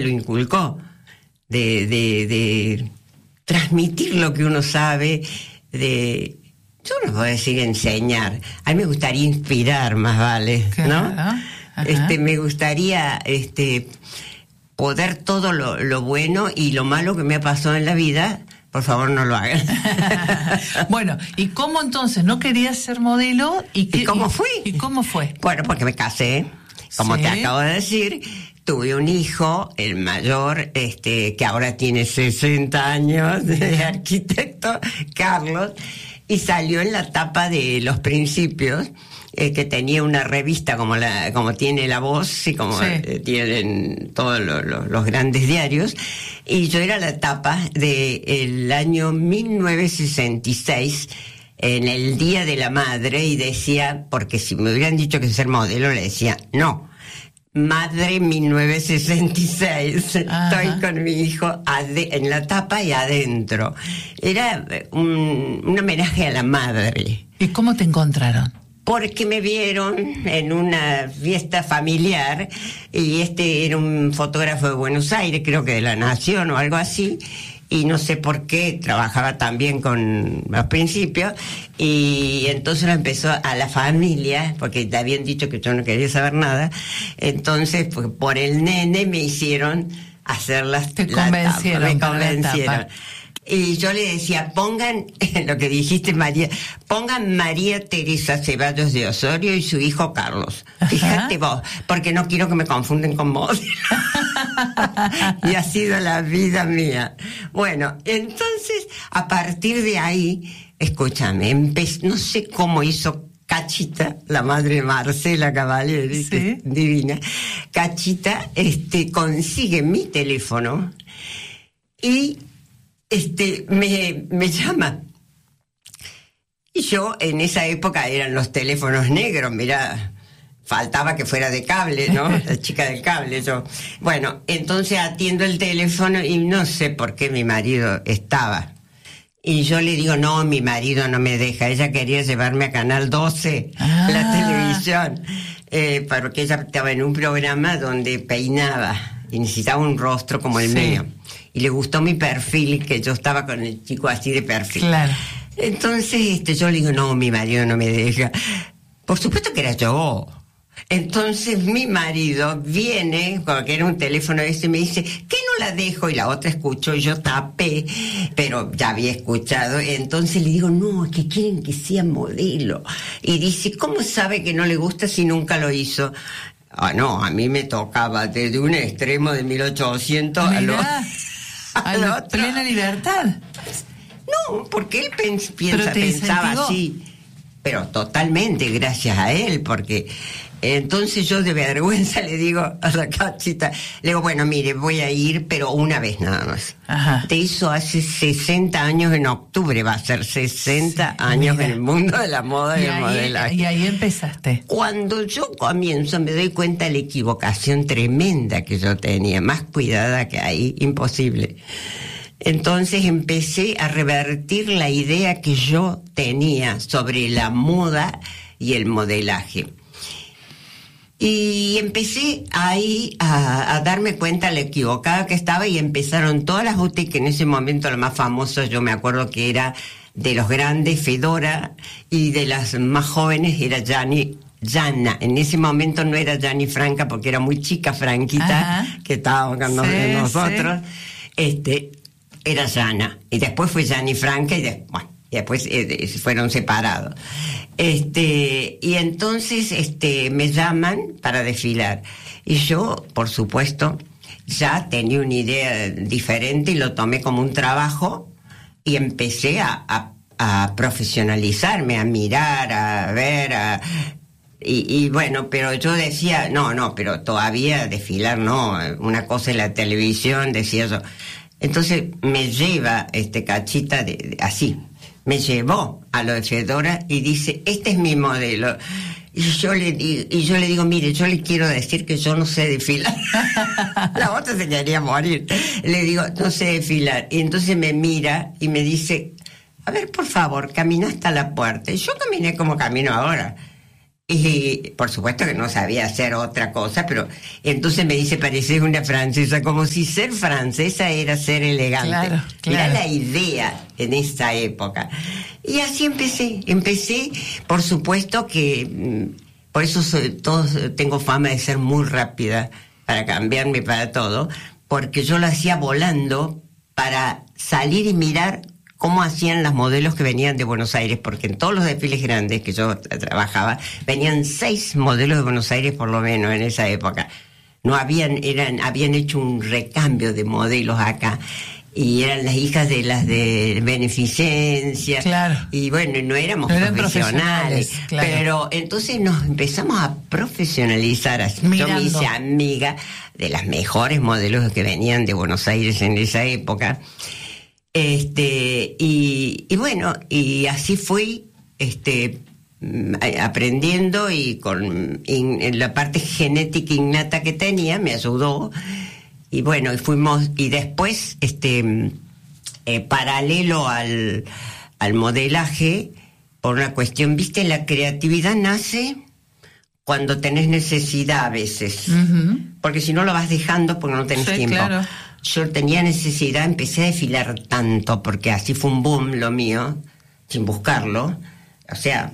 me lo inculcó, de transmitir lo que uno sabe, yo no puedo decir enseñar, a mí me gustaría inspirar, más vale, ¿no? Me gustaría poder todo lo bueno y lo malo que me ha pasado en la vida. Por favor, no lo hagan. Bueno, ¿y cómo entonces? ¿No querías ser modelo? ¿Y cómo fui? ¿Y cómo fue? Bueno, porque me casé, como te acabo de decir. Tuve un hijo, el mayor, que ahora tiene 60 años, de arquitecto, Carlos, y salió en la tapa de Los Principios, que tenía una revista como tiene La Voz y como tienen todos los grandes diarios, y yo era la tapa del año 1966, en el Día de la Madre, y decía, porque si me hubieran dicho que ser modelo, le decía, no, Madre 1966, estoy con mi hijo en la tapa y adentro. Era un homenaje a la madre. ¿Y cómo te encontraron? Porque me vieron en una fiesta familiar y era un fotógrafo de Buenos Aires, creo que de La Nación o algo así, y no sé por qué trabajaba también con Los Principios, y entonces lo empezó a la familia, porque te habían dicho que yo no quería saber nada, entonces pues, por el nene me hicieron hacer me convencieron. Y yo le decía, pongan, lo que dijiste, María, pongan María Teresa Ceballos de Osorio y su hijo Carlos. Fíjate vos, porque no quiero que me confunden con vos. Y ha sido la vida mía. Bueno, entonces, a partir de ahí, escúchame, no sé cómo hizo Cachita, la madre de Marcela Cavalieri, que es divina. Cachita, consigue mi teléfono y me llama. Y yo, en esa época eran los teléfonos negros, mirá, faltaba que fuera de cable, ¿no? La chica del cable, yo. Bueno, entonces atiendo el teléfono y no sé por qué mi marido estaba. Y yo le digo, no, mi marido no me deja. Ella quería llevarme a Canal 12, la televisión, porque ella estaba en un programa donde peinaba y necesitaba un rostro como el mío. Y le gustó mi perfil, que yo estaba con el chico así de perfil. Claro. Entonces yo le digo, no, mi marido no me deja. Por supuesto que era yo. Entonces mi marido viene, porque era un teléfono ese, y me dice, ¿qué no la dejo? Y la otra escuchó y yo tapé, pero ya había escuchado. Entonces le digo, no, es que quieren que sea modelo. Y dice, ¿cómo sabe que no le gusta si nunca lo hizo? Ah, no, a mí me tocaba desde un extremo de 1800 a la plena libertad. No, porque él pensaba así, pero totalmente gracias a él, porque entonces yo de vergüenza le digo a la Cachita, le digo, bueno, mire, voy a ir, pero una vez nada más. Ajá. Te hizo hace 60 años en octubre, va a ser 60 años en el mundo de la moda y el modelaje. Y ahí empezaste. Cuando yo comienzo me doy cuenta de la equivocación tremenda que yo tenía, más cuidada que ahí, imposible. Entonces empecé a revertir la idea que yo tenía sobre la moda y el modelaje. Y empecé ahí a darme cuenta de lo equivocada que estaba, y empezaron todas las boutiques. En ese momento la más famosa, yo me acuerdo que era de los grandes, Fedora, y de las más jóvenes era Yana. En ese momento no era Gianni Franca, porque era muy chica Franquita, que estaba con nosotros. Era Yana. Y después fue Gianni Franca y después fueron separados. Y entonces me llaman para desfilar. Y yo, por supuesto, ya tenía una idea diferente y lo tomé como un trabajo, y empecé a profesionalizarme, a mirar, a ver, y bueno, pero yo decía, no, pero todavía desfilar no, una cosa es la televisión, decía yo. Entonces me lleva Cachita así. Me llevó a lo de Fedora y dice, este es mi modelo. Y yo le digo, mire, yo le quiero decir que yo no sé desfilar. La otra se quería morir. Le digo, no sé desfilar. Y entonces me mira y me dice, a ver, por favor, camina hasta la puerta. Y yo caminé como camino ahora. Y por supuesto que no sabía hacer otra cosa, pero entonces me dice, pareces una francesa, como si ser francesa era ser elegante. Claro. Era la idea en esa época. Y así empecé, por supuesto que, por eso tengo fama de ser muy rápida para cambiarme para todo, porque yo lo hacía volando para salir y mirar cómo hacían las modelos que venían de Buenos Aires, porque en todos los desfiles grandes que yo trabajaba, venían 6 modelos de Buenos Aires por lo menos en esa época. Habían hecho un recambio de modelos acá, y eran las hijas de las de beneficencia. Claro. Y bueno, no éramos profesionales, claro. Pero entonces nos empezamos a profesionalizar. Yo me hice amiga de las mejores modelos que venían de Buenos Aires en esa época. Y bueno, y así fui aprendiendo, y en la parte genética innata que tenía me ayudó. Y bueno, y después, paralelo al modelaje, por una cuestión, viste, la creatividad nace cuando tenés necesidad a veces, porque si no lo vas dejando porque no tenés tiempo. Claro. Yo tenía necesidad, empecé a desfilar tanto, porque así fue un boom lo mío, sin buscarlo. O sea,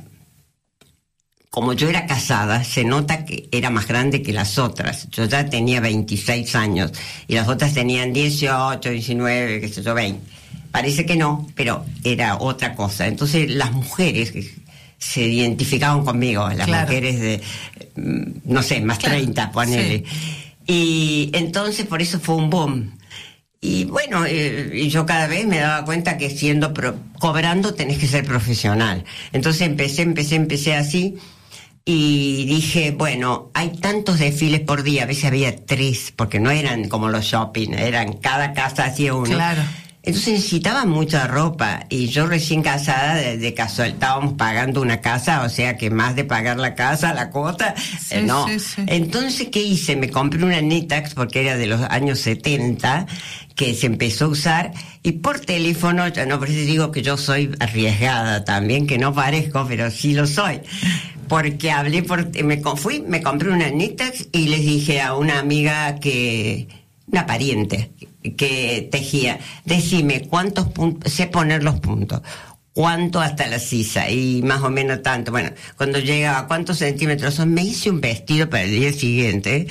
como yo era casada, se nota que era más grande que las otras. Yo ya tenía 26 años, y las otras tenían 18, 19, qué sé yo, 20. Parece que no, pero era otra cosa. Entonces las mujeres se identificaban conmigo, las mujeres de, no sé, más 30, ponele. Sí. Y entonces por eso fue un boom. Y bueno, y yo cada vez me daba cuenta que cobrando tenés que ser profesional. Entonces empecé así, y dije, bueno, hay tantos desfiles por día, a veces había 3, porque no eran como los shopping, cada casa hacía uno. Claro. Entonces necesitaba mucha ropa, y yo recién casada, de casual, estábamos pagando una casa, o sea que más de pagar la casa, la cuota, no. Sí. Entonces, ¿qué hice? Me compré una Netax, porque era de los años 70, que se empezó a usar, y por teléfono, por eso digo que yo soy arriesgada también, que no parezco, pero sí lo soy. Porque me compré una Netax, y les dije a una amiga una pariente que tejía, decime cuántos puntos, sé poner los puntos, cuánto hasta la sisa, y más o menos tanto. Bueno, cuando llegaba, cuántos centímetros son, me hice un vestido para el día siguiente.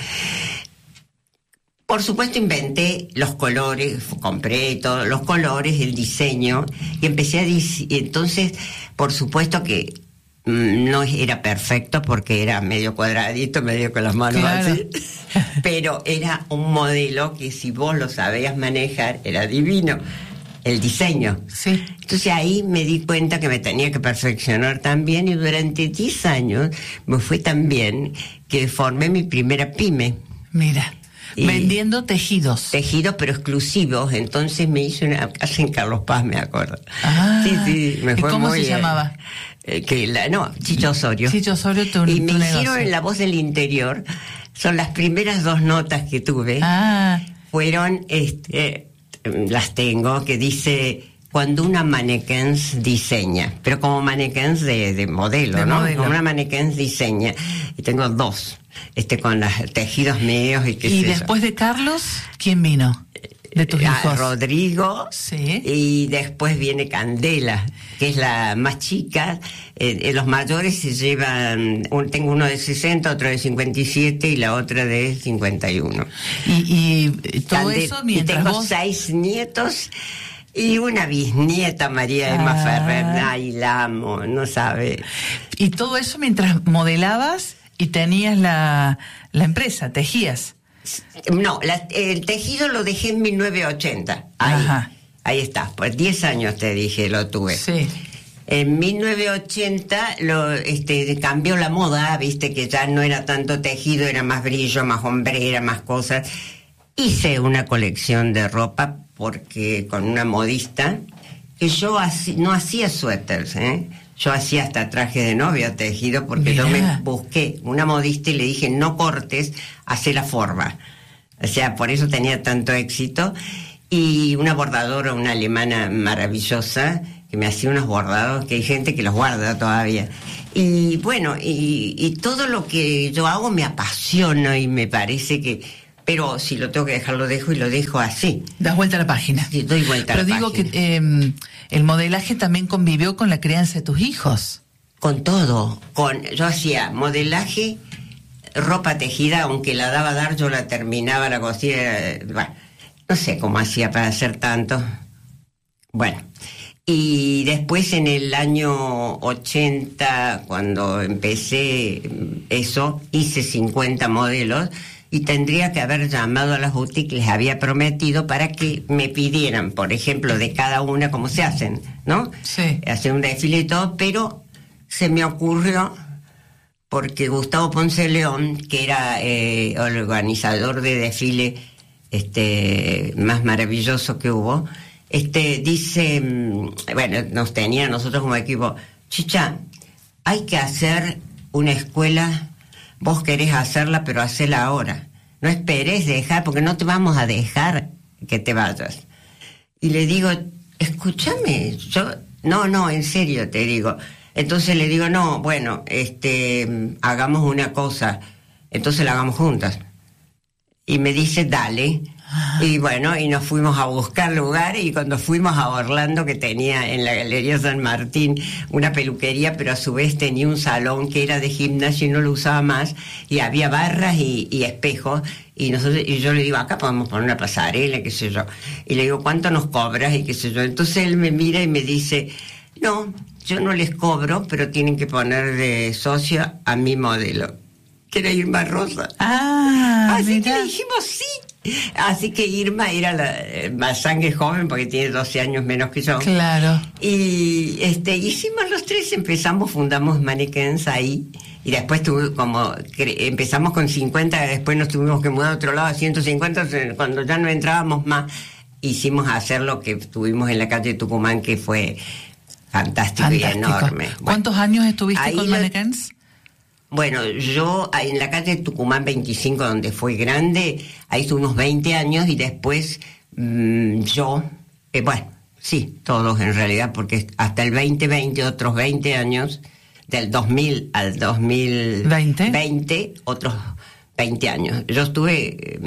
Por supuesto inventé los colores, compré todos los colores, el diseño, y empecé entonces, por supuesto que no era perfecto, porque era medio cuadradito, medio con las manos así, pero era un modelo que, si vos lo sabías manejar, era divino, el diseño. Sí. Entonces ahí me di cuenta que me tenía que perfeccionar también, y durante 10 años me fue tan bien que formé mi primera pyme. Mira. Vendiendo tejidos. Tejidos, pero exclusivos. Entonces me hice una casa en Carlos Paz, me acuerdo. Sí, me fue. ¿Y cómo se llamaba? Chicho Osorio. Chicho Osorio, y me hicieron en La Voz del Interior. Son las primeras 2 notas que tuve. Fueron, las tengo, que dice: cuando una mannequin diseña, pero como mannequin de modelo, ¿no? Como una mannequin diseña. Y tengo 2. Con los tejidos míos y después de Carlos, ¿quién vino? De tus hijos. Rodrigo. Sí. Y después viene Candela, que es la más chica. Los mayores se llevan, tengo uno de 60, otro de 57 y la otra de 51. Y todo eso mientras y tengo 6 nietos y una bisnieta, María Emma Ferrer. Ay, la amo, no sabe. Y todo eso mientras modelabas y tenías la empresa, tejías. No, el tejido lo dejé en 1980. Ahí está, pues 10 años te dije, lo tuve. Sí. En 1980 cambió la moda, viste que ya no era tanto tejido, era más brillo, más hombrera, más cosas. Hice una colección de ropa porque con una modista, que yo no hacía suéteres, yo hacía hasta traje de novia tejido, porque yo me busqué una modista y le dije: no cortes, hace la forma. O sea, por eso tenía tanto éxito. Y una bordadora, una alemana maravillosa, que me hacía unos bordados, que hay gente que los guarda todavía. Y bueno, y todo lo que yo hago me apasiona y me parece que... Pero si lo tengo que dejar, lo dejo y lo dejo así. Das vuelta a la página. Sí, doy vuelta a la página. Pero digo que el modelaje también convivió con la crianza de tus hijos. Con todo. Yo hacía modelaje, ropa tejida, aunque la daba a dar, yo la terminaba, la cosía. Bueno, no sé cómo hacía para hacer tanto. Bueno. Y después en el año 80, cuando empecé eso, hice 50 modelos y tendría que haber llamado a las boutiques, les había prometido para que me pidieran, por ejemplo, de cada una cómo se hacen, ¿no? Sí. Hacer un desfile y todo, pero se me ocurrió, porque Gustavo Ponce León, que era organizador de desfile más maravilloso que hubo, dice, bueno, nos tenía nosotros como equipo, Chicha, hay que hacer una escuela, vos querés hacerla, pero hacela ahora. No esperes dejar, porque no te vamos a dejar que te vayas. Y le digo, escúchame, no, en serio te digo. Entonces le digo, no, bueno, hagamos una cosa, entonces la hagamos juntas. Y me dice, dale. Y bueno, y nos fuimos a buscar lugares, y cuando fuimos a Orlando, que tenía en la Galería San Martín una peluquería, pero a su vez tenía un salón que era de gimnasio y no lo usaba más, y había barras y espejos, y yo le digo, acá podemos poner una pasarela, qué sé yo. Y le digo, ¿cuánto nos cobras? Y qué sé yo. Entonces él me mira y me dice, no, yo no les cobro, pero tienen que poner de socio a mi modelo, que era Irma Rosa. Así que le dijimos sí. Así que Irma era la más sangre joven, porque tiene 12 años menos que yo. Claro. Y hicimos los tres, fundamos Mannequins ahí, y después empezamos con 50, después nos tuvimos que mudar a otro lado a 150, cuando ya no entrábamos más, hicimos hacer lo que tuvimos en la calle de Tucumán, que fue fantástico. Y enorme. ¿Cuántos años estuviste con Mannequins? Bueno, yo en la calle de Tucumán 25, donde fue grande, ahí estuve unos 20 años, y después todos en realidad, porque hasta el 2020, otros 20 años, del 2000 al 2020, otros 20 años. Yo estuve,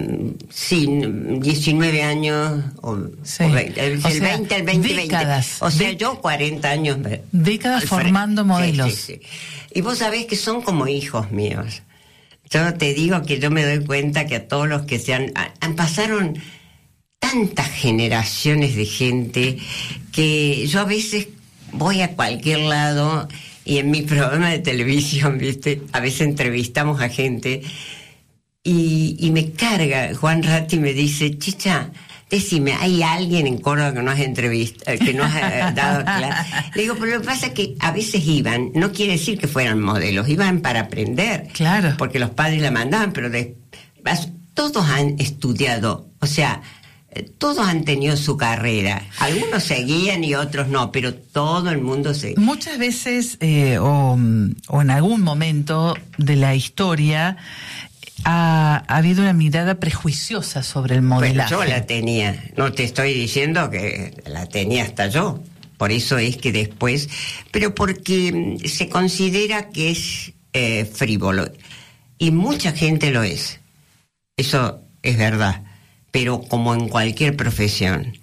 19 años, sí. o 20, el 20 al 2020. Décadas. O sea, yo 40 años. Décadas formando modelos. Sí. Y vos sabés que son como hijos míos. Yo te digo que yo me doy cuenta que a todos los que pasaron tantas generaciones de gente, que yo a veces voy a cualquier lado, y en mi programa de televisión, ¿viste? A veces entrevistamos a gente y me carga Juan Ratti, me dice, Chicha, decime, ¿hay alguien en Córdoba que no has entrevistado, que no has dado clase? Le digo, pero lo que pasa es que a veces iban, no quiere decir que fueran modelos, iban para aprender. Claro. Porque los padres la mandaban, pero todos han estudiado, o sea, todos han tenido su carrera. Algunos seguían y otros no, pero todo el mundo seguía. Muchas veces, o en algún momento de la historia, ha habido una mirada prejuiciosa sobre el modelaje. Bueno, yo la tenía, no te estoy diciendo que la tenía hasta yo. Por eso es que después, pero porque se considera que es frívolo, y mucha gente lo es. Eso es verdad. Pero como en cualquier profesión,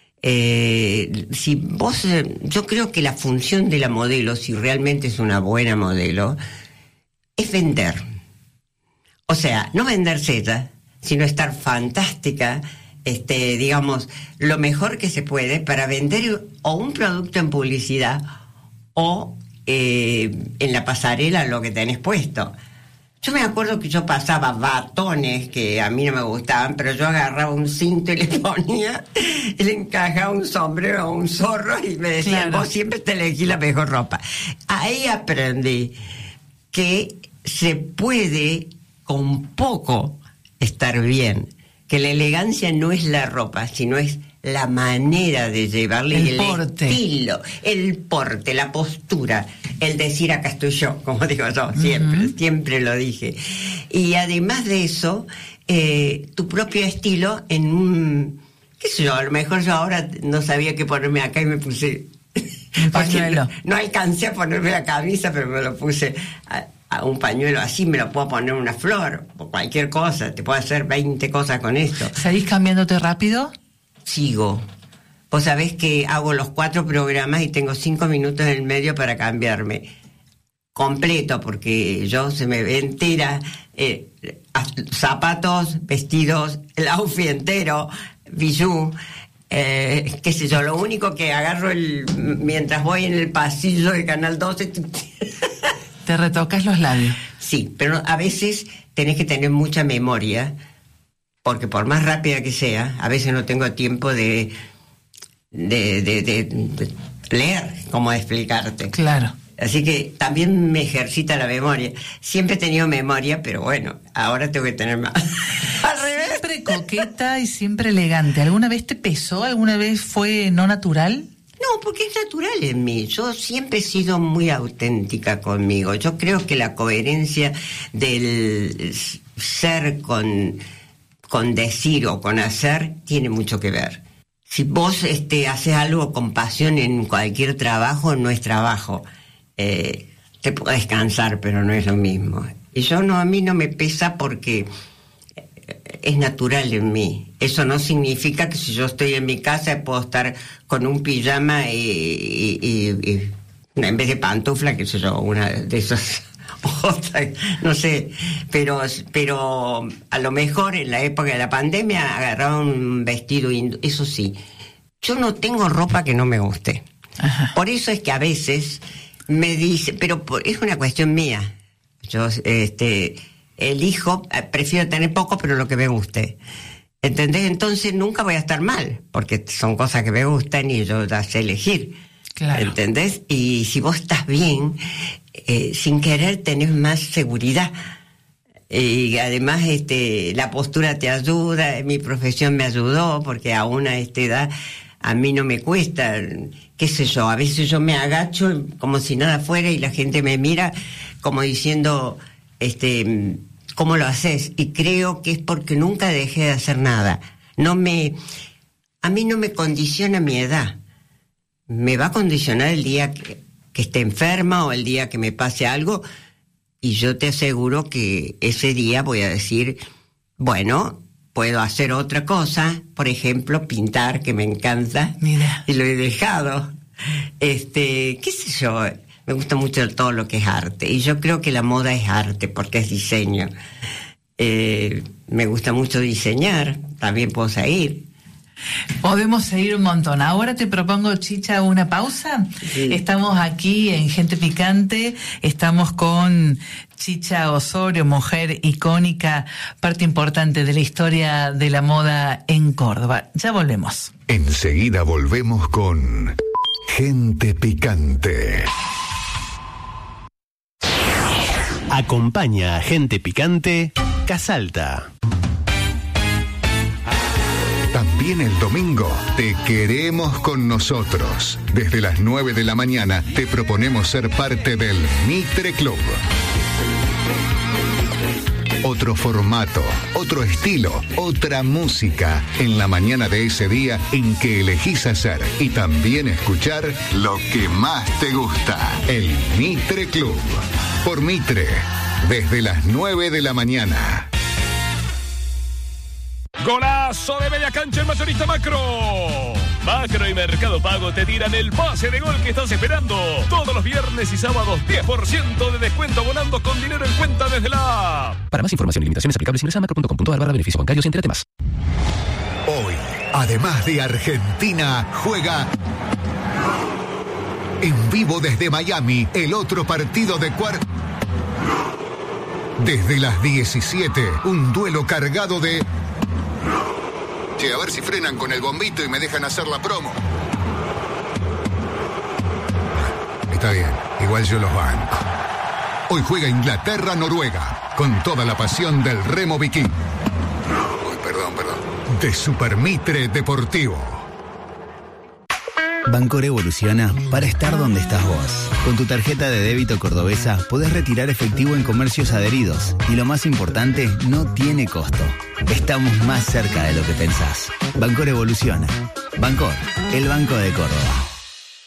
yo creo que la función de la modelo, si realmente es una buena modelo, es vender. O sea, no venderse ella, sino estar fantástica, digamos, lo mejor que se puede para vender o un producto en publicidad o en la pasarela lo que tenés puesto. Yo me acuerdo que yo pasaba batones que a mí no me gustaban, pero yo agarraba un cinto y le ponía, y le encajaba un sombrero o un zorro, y me decían, claro, vos siempre te elegí la mejor ropa. Ahí aprendí que se puede con poco estar bien, que la elegancia no es la ropa, sino es la manera de llevarle, el estilo, el porte, la postura, el decir acá estoy yo, como digo yo, siempre lo dije. Y además de eso, tu propio estilo en un, qué sé yo, a lo mejor yo ahora no sabía qué ponerme acá y me puse Un pañuelo. No alcancé a ponerme la camisa, pero me lo puse a un pañuelo así, me lo puedo poner una flor, o cualquier cosa, te puedo hacer 20 cosas con esto. ¿Salís cambiándote rápido? Sigo. Vos sabés que hago los 4 programas y tengo 5 minutos en el medio para cambiarme. Completo, porque yo se me ve entera, zapatos, vestidos, el outfit entero, bijú, qué sé yo, lo único que agarro mientras voy en el pasillo del Canal 12... ¿Te retocas los labios? Sí, pero a veces tenés que tener mucha memoria, porque por más rápida que sea, a veces no tengo tiempo de leer, cómo explicarte. Claro. Así que también me ejercita la memoria. Siempre he tenido memoria, pero bueno, ahora tengo que tener más. Al revés. Siempre coqueta y siempre elegante. ¿Alguna vez te pesó? ¿Alguna vez fue no natural? No, porque es natural en mí. Yo siempre he sido muy auténtica conmigo. Yo creo que la coherencia del ser con decir o con hacer tiene mucho que ver. Si vos haces algo con pasión en cualquier trabajo, no es trabajo. Te puedes cansar, pero no es lo mismo. Y a mí no me pesa porque es natural en mí. Eso no significa que si yo estoy en mi casa puedo estar con un pijama y en vez de pantufla, qué sé yo, una de esas otras, no sé, pero a lo mejor en la época de la pandemia agarraba un vestido, eso sí, yo no tengo ropa que no me guste. Ajá. Por eso es que a veces me dice, pero es una cuestión mía. Yo elijo, prefiero tener poco, pero lo que me guste. ¿Entendés? Entonces nunca voy a estar mal, porque son cosas que me gustan y yo las sé elegir. Claro. ¿Entendés? Y si vos estás bien, sin querer tenés más seguridad. Y además la postura te ayuda, mi profesión me ayudó, porque aún a esta edad a mí no me cuesta, qué sé yo, a veces yo me agacho como si nada fuera y la gente me mira como diciendo, ¿cómo lo haces? Y creo que es porque nunca dejé de hacer nada. A mí no me condiciona mi edad. Me va a condicionar el día que esté enferma o el día que me pase algo, y yo te aseguro que ese día voy a decir, bueno, puedo hacer otra cosa, por ejemplo, pintar, que me encanta. Mira. Y lo he dejado. Qué sé yo, me gusta mucho todo lo que es arte, y yo creo que la moda es arte porque es diseño. Me gusta mucho diseñar, también puedo seguir. Podemos seguir un montón. Ahora te propongo, Chicha, una pausa. Sí. Estamos aquí en Gente Picante, estamos con Chicha Osorio, mujer icónica, parte importante de la historia de la moda en Córdoba. Ya volvemos. Enseguida volvemos con Gente Picante. Acompaña a Gente Picante, Casalta. También el domingo te queremos con nosotros. Desde las 9 de la mañana te proponemos ser parte del Mitre Club. Otro formato, otro estilo, otra música en la mañana de ese día en que elegís hacer y también escuchar lo que más te gusta. El Mitre Club. Por Mitre, desde las 9 de la mañana. Golazo de media cancha el mayorista Macro. Macro y Mercado Pago te tiran el pase de gol que estás esperando. Todos los viernes y sábados 10% de descuento abonando con dinero en cuenta desde la app. Para más información y limitaciones aplicables ingresa a macro.com.ar/beneficios bancarios y entérate más. Hoy, además de Argentina, juega en vivo desde Miami el otro partido de cuarto. Desde las 17, un duelo cargado de... Che, a ver si frenan con el bombito y me dejan hacer la promo. Está bien, igual yo los banco. Hoy juega Inglaterra-Noruega, con toda la pasión del remo viking. Uy, perdón. De Super Mitre Deportivo. Bancor evoluciona para estar donde estás vos. Con tu tarjeta de débito cordobesa podés retirar efectivo en comercios adheridos. Y lo más importante, no tiene costo. Estamos más cerca de lo que pensás. Bancor evoluciona. Bancor, el banco de Córdoba.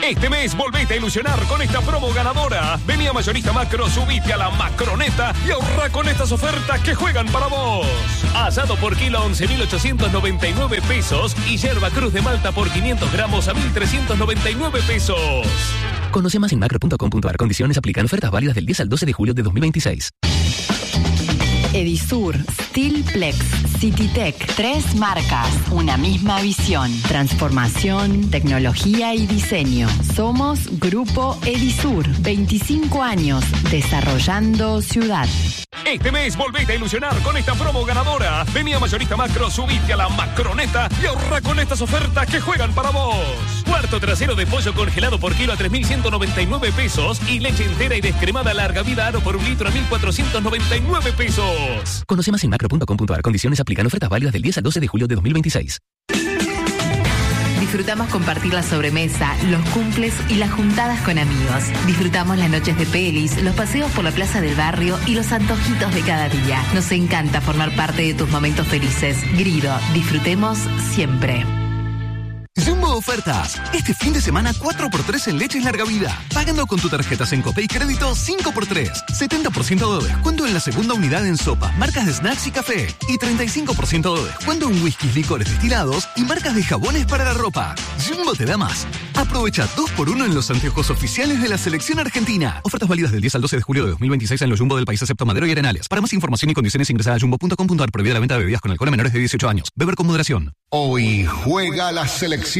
Este mes volvete a ilusionar con esta promo ganadora. Vení a Mayorista Macro, subite a la Macroneta y ahorra con estas ofertas que juegan para vos. Asado por kilo a 11.899 pesos y yerba cruz de Malta por 500 gramos a 1.399 pesos. Conoce más en macro.com.ar. Condiciones aplican. Ofertas válidas del 10 al 12 de julio de 2026. Edisur, Steelplex, Citytech, 3 marcas, una misma visión, transformación, tecnología y diseño. Somos Grupo Edisur, 25 años desarrollando ciudad. Este mes volvete a ilusionar con esta promo ganadora. Vení a Mayorista Macro, subite a la Macroneta y ahorra con estas ofertas que juegan para vos. Cuarto trasero de pollo congelado por kilo a 3.199 pesos y leche entera y descremada larga vida Aro por 1 litro a 1.499 pesos. Conoce más en macro.com.ar. Condiciones aplican. Ofertas válidas del 10 al 12 de julio de 2026. Disfrutamos compartir la sobremesa, los cumples y las juntadas con amigos. Disfrutamos las noches de pelis, los paseos por la plaza del barrio y los antojitos de cada día. Nos encanta formar parte de tus momentos felices. Grido, disfrutemos siempre. Jumbo Ofertas. Este fin de semana 4x3 en leches larga vida. Pagando con tu tarjeta Sencope y crédito 5x3. 70% de descuento en la segunda unidad en sopa, marcas de snacks y café. Y 35% de descuento en whiskies, licores destilados y marcas de jabones para la ropa. Jumbo te da más. Aprovecha 2x1 en los anteojos oficiales de la selección argentina. Ofertas válidas del 10 al 12 de julio de 2026 en los Jumbo del país excepto Madero y Arenales. Para más información y condiciones ingresa a jumbo.com.ar. Prohibida la venta de bebidas con alcohol a menores de 18 años. Beber con moderación. Hoy juega la selección.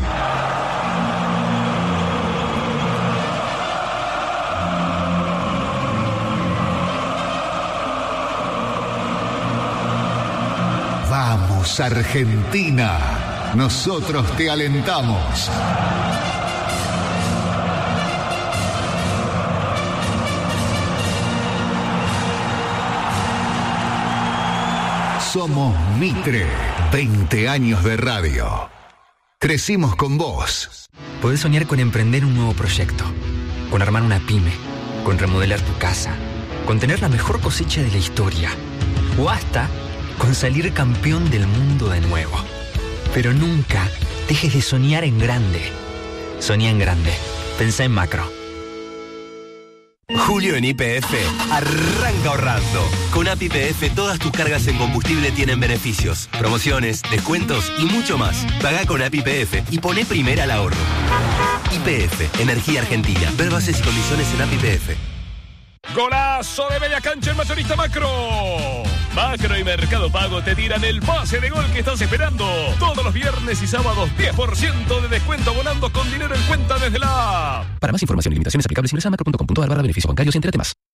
Vamos, Argentina. Nosotros te alentamos. Somos Mitre, 20 años de radio. Crecimos con vos. Podés soñar con emprender un nuevo proyecto, con armar una pyme, con remodelar tu casa, con tener la mejor cosecha de la historia, o hasta con salir campeón del mundo de nuevo. Pero nunca dejes de soñar en grande. Soñá en grande. Pensá en macro. Julio en YPF arranca ahorrando. Con App YPF todas tus cargas en combustible tienen beneficios, promociones, descuentos y mucho más. Pagá con App YPF y poné primera al ahorro. YPF, Energía Argentina. Ver bases y condiciones en App YPF. Golazo de media cancha en Mayorista Macro. Macro y Mercado Pago te tiran el pase de gol que estás esperando. Todos los viernes y sábados 10% de descuento abonando con dinero en cuenta desde la app. Para más información y limitaciones aplicables ingresa a macro.com.ar/beneficios bancarios y entérate más.